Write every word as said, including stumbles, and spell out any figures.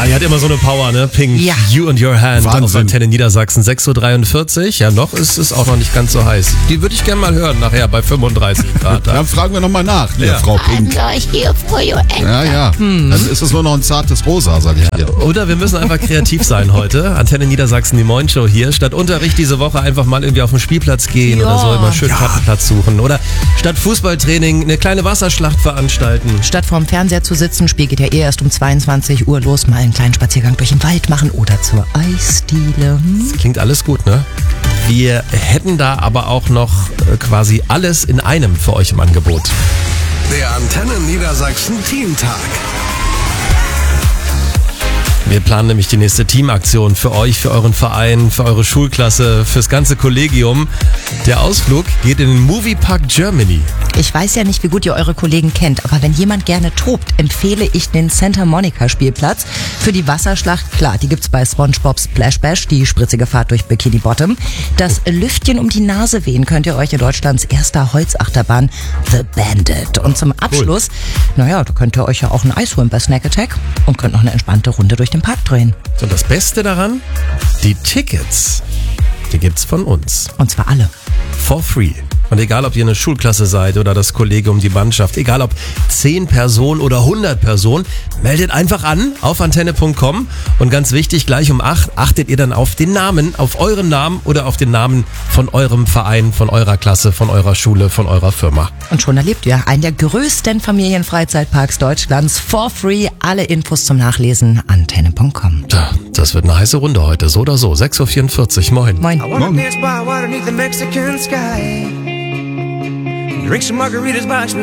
die hat immer so eine Power, ne? Pink, Ja. You and Your Hand Wahnsinn. auf Antenne Niedersachsen, sechs Uhr dreiundvierzig. Ja, noch ist es auch noch nicht ganz so heiß. Die würde ich gerne mal hören nachher bei fünfunddreißig Grad. Dann fragen wir nochmal nach, liebe Ja. Frau Pink. here for you. Ja, ja. Dann ist es nur noch ein zartes Rosa, sag ich dir. Oder wir müssen einfach kreativ sein heute. Antenne Niedersachsen, die Moin-Show hier. Statt Unterricht diese Woche einfach mal irgendwie auf den Spielplatz gehen Ja. oder so, immer schön Platz suchen. Oder statt Fußballtraining eine kleine Wasserschlacht veranstalten. Statt vorm Fernseher zu sitzen, Spiel geht ja eh erst um zweiundzwanzig Uhr los, mal einen kleinen Spaziergang durch den Wald machen oder zur Eisdiele. Hm? Klingt alles gut, ne? Wir hätten da aber auch noch äh, quasi alles in einem für euch im Angebot. Der Antenne Niedersachsen Teamtag. Wir planen nämlich die nächste Teamaktion für euch, für euren Verein, für eure Schulklasse, fürs ganze Kollegium. Der Ausflug geht in den Moviepark Germany. Ich weiß ja nicht, wie gut ihr eure Kollegen kennt, aber wenn jemand gerne tobt, empfehle ich den Santa Monica Spielplatz. Für die Wasserschlacht, klar, die gibt's bei SpongeBob Splash Bash, die spritzige Fahrt durch Bikini Bottom. Das Lüftchen um die Nase wehen könnt ihr euch in Deutschlands erster Holzachterbahn The Bandit. Und zum Abschluss, naja, da könnt ihr euch ja auch ein Eis holen bei Snack Attack und könnt noch eine entspannte Runde durch den Park drehen. Und das Beste daran, die Tickets, die gibt's von uns. Und zwar alle. For free. Und egal, ob ihr eine Schulklasse seid oder das Kollegium, die Mannschaft, egal ob zehn Personen oder hundert Personen, meldet einfach an auf antenne punkt com. Und ganz wichtig, gleich um acht achtet ihr dann auf den Namen, auf euren Namen oder auf den Namen von eurem Verein, von eurer Klasse, von eurer Schule, von eurer Firma. Und schon erlebt ihr einen der größten Familienfreizeitparks Deutschlands for free. Alle Infos zum Nachlesen antenne punkt com. Tja, das wird eine heiße Runde heute, so oder so. sechs Uhr vierundvierzig, moin. Moin. I wanna dance by water beneath the Mexican sky. Drink some margaritas by